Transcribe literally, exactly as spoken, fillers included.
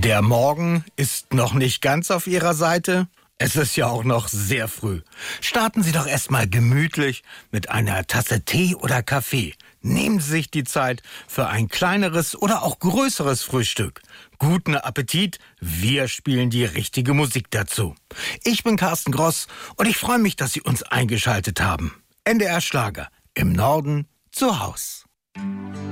Der Morgen ist noch nicht ganz auf Ihrer Seite. Es ist ja auch noch sehr früh. Starten Sie doch erstmal gemütlich mit einer Tasse Tee oder Kaffee. Nehmen Sie sich die Zeit für ein kleineres oder auch größeres Frühstück. Guten Appetit, wir spielen die richtige Musik dazu. Ich bin Carsten Gross und ich freue mich, dass Sie uns eingeschaltet haben. N D R Schlager, im Norden zu Haus.